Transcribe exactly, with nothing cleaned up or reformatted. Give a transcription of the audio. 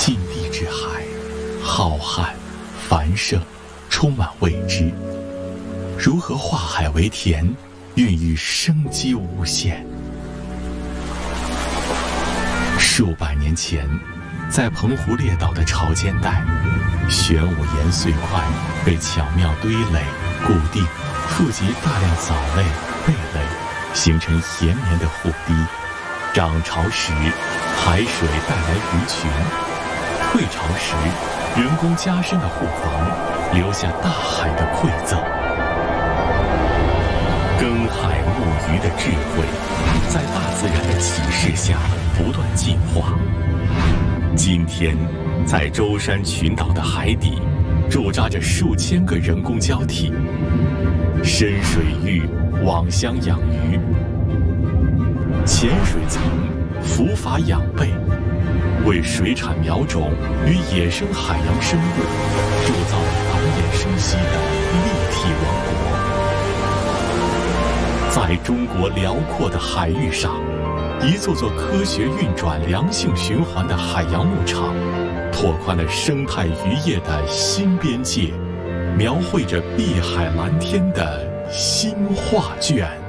近地之海，浩瀚繁盛，充满未知。如何化海为田，孕育生机无限？数百年前，在澎湖列岛的潮间带，玄武岩碎块被巧妙堆垒固定，富集大量藻类、贝类，形成延绵的护堤。涨潮时，海水带来鱼群；退潮时，人工加深的护防，留下大海的馈赠。耕海牧鱼的智慧，在大自然的启示下不断进化。今天，在舟山群岛的海底，驻扎着数千个人工礁体，深水域网箱养鱼，浅水层浮筏养贝，为水产苗种与野生海洋生物铸造了繁衍生息的立体王国。在中国辽阔的海域上，一座座科学运转、良性循环的海洋牧场，拓宽了生态渔业的新边界，描绘着碧海蓝天的新画卷。